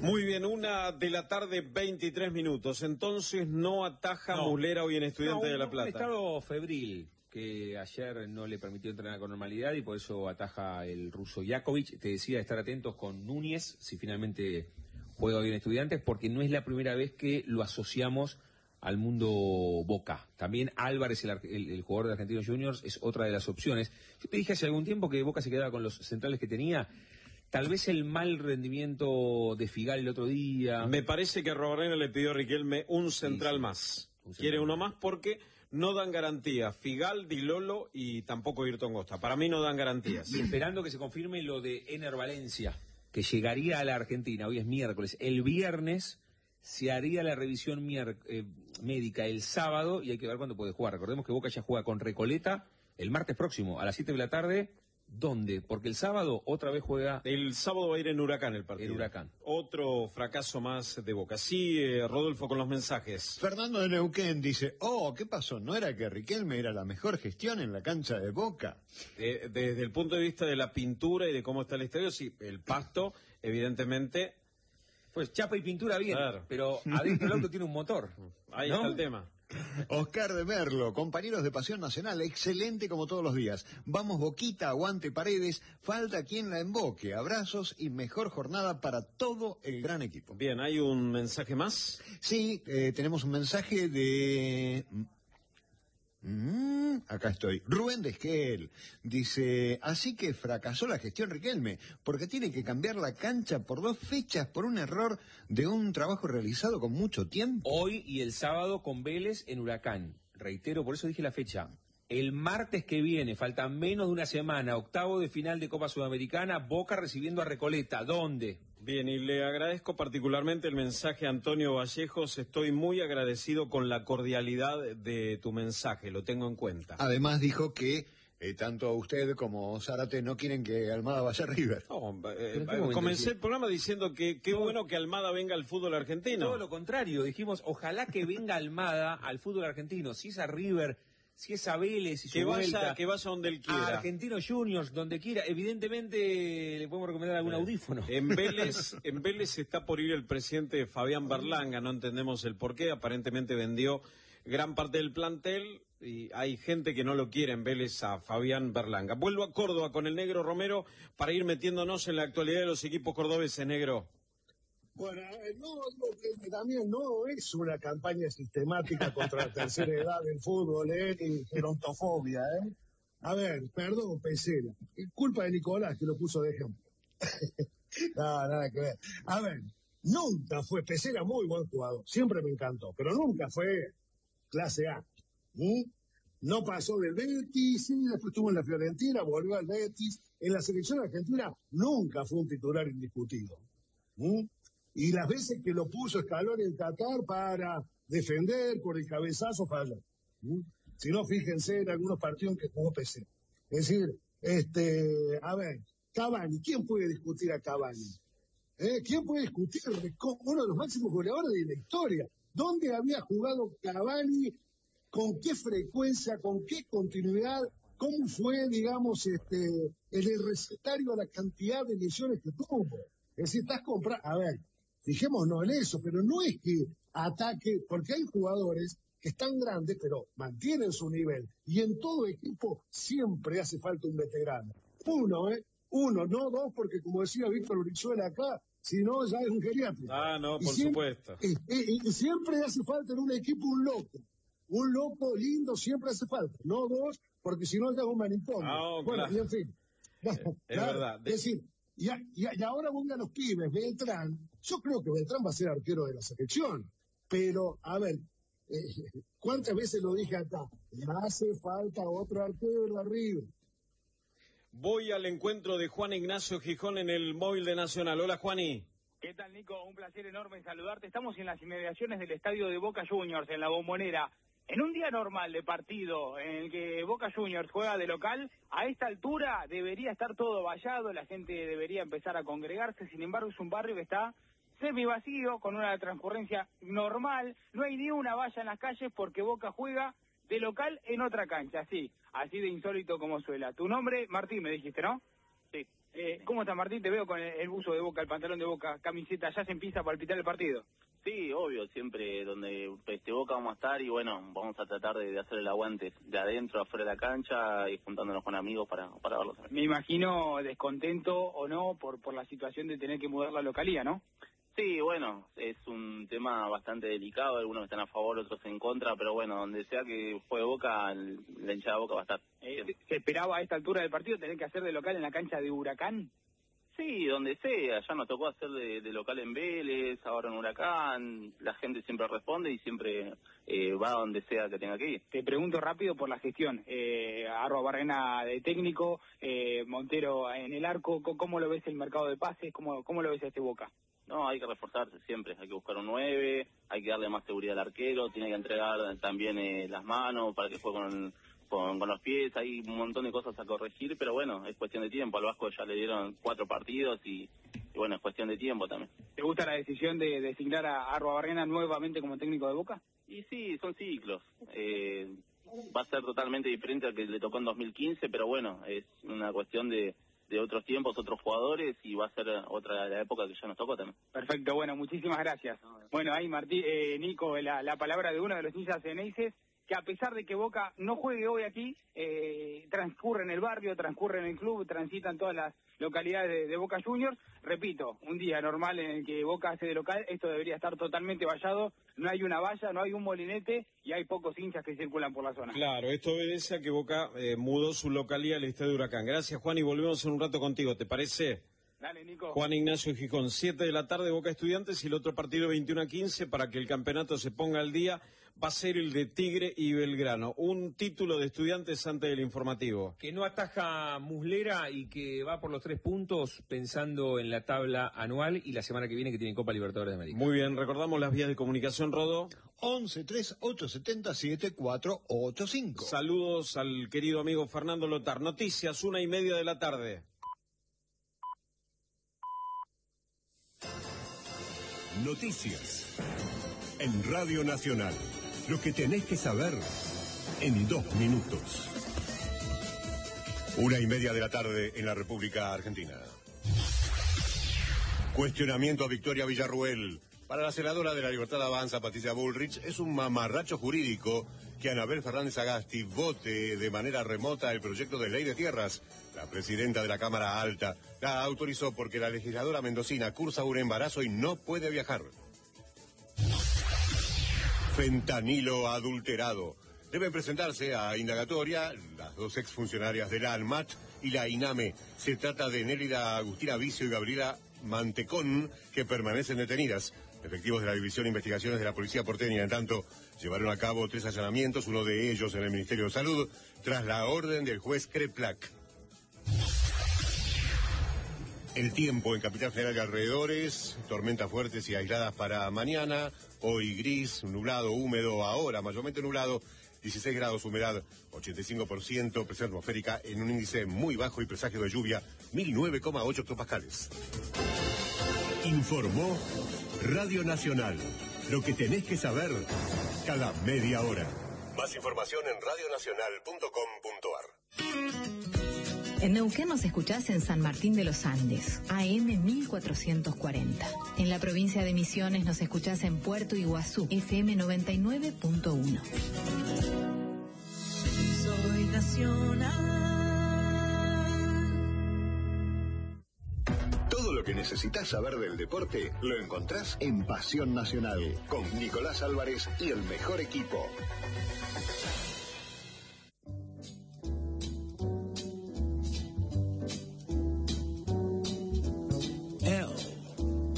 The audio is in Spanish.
Muy bien, 1:23 p.m. Entonces no ataja Muslera hoy en Estudiantes de La Plata. Un estado febril que ayer no le permitió entrenar con normalidad y por eso ataja el ruso Jakovic. Te decía estar atentos con Núñez si finalmente juega hoy en Estudiantes, porque no es la primera vez que lo asociamos al mundo Boca. También Álvarez, el jugador de Argentinos Juniors, es otra de las opciones. Yo te dije hace algún tiempo que Boca se quedaba con los centrales que tenía. Tal vez el mal rendimiento de Figal el otro día. Me parece que Robarena le pidió a Riquelme un central más. Quiere uno más porque no dan garantía. Figal, Di Lolo y tampoco Ayrton Costa. Para mí no dan garantías. Y esperando que se confirme lo de Ener Valencia, que llegaría a la Argentina. Hoy es miércoles. El viernes se haría la revisión médica el sábado y hay que ver cuándo puede jugar. Recordemos que Boca ya juega con Recoleta el martes próximo a las 7 de la tarde. ¿Dónde? Porque el sábado otra vez juega... El sábado va a ir en Huracán el partido. El Huracán. Otro fracaso más de Boca. Sí, Rodolfo, con los mensajes. Fernando de Neuquén dice, ¿qué pasó? ¿No era que Riquelme era la mejor gestión en la cancha de Boca? Desde el punto de vista de la pintura y de cómo está el estadio, sí, el pasto, evidentemente... Pues chapa y pintura bien, claro. Pero adentro del auto tiene un motor. Ahí está el tema. Oscar de Merlo, compañeros de Pasión Nacional, excelente como todos los días. Vamos Boquita, aguante Paredes, falta quien la emboque. Abrazos y mejor jornada para todo el gran equipo. Bien, ¿hay un mensaje más? Sí, tenemos un mensaje de... acá estoy. Rubén de Esquel dice, así que fracasó la gestión Riquelme, porque tiene que cambiar la cancha por 2 fechas por un error de un trabajo realizado con mucho tiempo. Hoy y el sábado con Vélez en Huracán. Reitero, por eso dije la fecha. El martes que viene, falta menos de una semana, octavo de final de Copa Sudamericana, Boca recibiendo a Recoleta. ¿Dónde? Bien, y le agradezco particularmente el mensaje a Antonio Vallejos. Estoy muy agradecido con la cordialidad de tu mensaje, lo tengo en cuenta. Además dijo que tanto usted como Zárate no quieren que Almada vaya a River. No, comencé el programa diciendo que qué bueno que Almada venga al fútbol argentino. Todo lo contrario, dijimos, ojalá que venga Almada al fútbol argentino. Si es a River, si es a Vélez, y que vaya donde él quiera. A Argentinos Juniors, donde quiera. Evidentemente le podemos recomendar algún audífono. En Vélez está por ir el presidente Fabián Berlanga, no entendemos el porqué. Aparentemente vendió gran parte del plantel y hay gente que no lo quiere en Vélez a Fabián Berlanga. Vuelvo a Córdoba con el Negro Romero para ir metiéndonos en la actualidad de los equipos cordobeses, Negro. Bueno, no, también no es una campaña sistemática contra la tercera edad del fútbol, ni gerontofobia, A ver, perdón, Pesela, es culpa de Nicolás que lo puso de ejemplo. No, nada que ver. A ver, nunca fue, Pesela muy buen jugador, siempre me encantó, pero nunca fue clase A. No pasó del Betis, sí, después estuvo en la Fiorentina, volvió al Betis. En la selección argentina nunca fue un titular indiscutido. Y las veces que lo puso Scaloni en Qatar para defender por el cabezazo falló. Si no, fíjense en algunos partidos en que jugó PC. Es decir, a ver, Cavani, ¿quién puede discutir a Cavani? ¿Quién puede discutir uno de los máximos goleadores de la historia? ¿Dónde había jugado Cavani? ¿Con qué frecuencia? ¿Con qué continuidad? ¿Cómo fue, digamos, el recetario a la cantidad de lesiones que tuvo? Es decir, estás comprando... A ver, fijémonos en eso, pero no es que ataque, porque hay jugadores que están grandes, pero mantienen su nivel. Y en todo equipo siempre hace falta un veterano. Uno, no 2, porque como decía Víctor Brizuela acá, si no ya es un geriátrico. No, por supuesto. Y siempre hace falta en un equipo un loco lindo siempre hace falta. No 2, porque si no ya es un manicomio. Bueno, claro. Y en fin. Es verdad. Es decir, y ahora vuelven a los pibes, Beltrán. Yo creo que Beltrán va a ser arquero de la selección. Pero, a ver, ¿cuántas veces lo dije acá? Le hace falta otro arquero arriba. Voy al encuentro de Juan Ignacio Gijón en el móvil de Nacional. Hola, Juani. ¿Qué tal, Nico? Un placer enorme saludarte. Estamos en las inmediaciones del estadio de Boca Juniors, en la Bombonera. En un día normal de partido en el que Boca Juniors juega de local, a esta altura debería estar todo vallado, la gente debería empezar a congregarse. Sin embargo, es un barrio que está semi vacío, con una transcurrencia normal. No hay ni una valla en las calles porque Boca juega de local en otra cancha, así de insólito como suela. Tu nombre, Martín, me dijiste, ¿no? Sí, ¿Cómo está, Martín? Te veo con el buzo de Boca, el pantalón de Boca, camiseta. ¿Ya se empieza a palpitar el partido? Sí, obvio, siempre donde Boca vamos a estar y bueno, vamos a tratar de hacer el aguante de adentro, afuera de la cancha y juntándonos con amigos para verlos. Me imagino descontento o no por la situación de tener que mudar la localía, ¿no? Sí, bueno, es un tema bastante delicado, algunos están a favor, otros en contra, pero bueno, donde sea que juegue Boca, la hinchada de Boca va a estar. ¿Se esperaba a esta altura del partido tener que hacer de local en la cancha de Huracán? Sí, donde sea, ya nos tocó hacer de local en Vélez, ahora en Huracán, la gente siempre responde y siempre va a donde sea que tenga que ir. Te pregunto rápido por la gestión, Arroa Barrena de técnico, Montero en el arco, ¿cómo lo ves el mercado de pases? ¿Cómo lo ves a este Boca? No, hay que reforzarse siempre, hay que buscar un 9, hay que darle más seguridad al arquero, tiene que entregar también las manos para que juegue con los pies, hay un montón de cosas a corregir, pero bueno, es cuestión de tiempo. Al Vasco ya le dieron 4 partidos y bueno, es cuestión de tiempo también. ¿Te gusta la decisión de designar a Arroa Barrena nuevamente como técnico de Boca? Y sí, son ciclos. Va a ser totalmente diferente al que le tocó en 2015, pero bueno, es una cuestión de otros tiempos, otros jugadores, y va a ser otra la época que ya nos tocó también. Perfecto, bueno, muchísimas gracias. Bueno, ahí Martín, Nico, la palabra de uno de los hinchas ceneices, que a pesar de que Boca no juegue hoy aquí, transcurre en el barrio, transcurre en el club, transitan todas las localidades de Boca Juniors. Repito, un día normal en el que Boca hace de local, esto debería estar totalmente vallado, no hay una valla, no hay un molinete y hay pocos hinchas que circulan por la zona. Claro, esto obedece a que Boca mudó su localía al estadio de Huracán. Gracias, Juan, y volvemos en un rato contigo, ¿te parece? Dale, Nico. Juan Ignacio Gijón, 7 de la tarde, Boca Estudiantes, y el otro partido 21-15 para que el campeonato se ponga al día va a ser el de Tigre y Belgrano. Un título de Estudiantes antes del informativo. Que no ataja Muslera y que va por los 3 puntos pensando en la tabla anual y la semana que viene que tiene Copa Libertadores de América. Muy bien, recordamos las vías de comunicación, Rodo. 11-3870-7485. Saludos al querido amigo Fernando Lotar. Noticias, 1:30 de la tarde. Noticias en Radio Nacional. Lo que tenés que saber en 2 minutos. 1:30 de la tarde en la República Argentina. Cuestionamiento a Victoria Villarruel. Para la senadora de la Libertad Avanza, Patricia Bullrich, es un mamarracho jurídico que Anabel Fernández Agasti vote de manera remota el proyecto de ley de tierras. La presidenta de la Cámara Alta la autorizó porque la legisladora mendocina cursa un embarazo y no puede viajar. Fentanilo adulterado. Deben presentarse a indagatoria las 2 exfuncionarias de la ANMAT y la INAME. Se trata de Nélida Agustina Vicio y Gabriela Mantecón, que permanecen detenidas. Efectivos de la División de Investigaciones de la Policía Porteña, en tanto, llevaron a cabo 3 allanamientos, uno de ellos en el Ministerio de Salud, tras la orden del juez Kreplak. El tiempo en Capital Federal y alrededores, tormentas fuertes y aisladas para mañana, hoy gris, nublado, húmedo, ahora mayormente nublado, 16 grados, humedad 85%, presión atmosférica en un índice muy bajo y presagio de lluvia 1009,8 hectopascales. Informó Radio Nacional. Lo que tenés que saber cada media hora. Más información en radionacional.com.ar. En Neuquén nos escuchás en San Martín de los Andes, AM 1440. En la provincia de Misiones nos escuchás en Puerto Iguazú, FM 99.1. Soy nacional. Todo lo que necesitas saber del deporte lo encontrás en Pasión Nacional, con Nicolás Álvarez y el mejor equipo.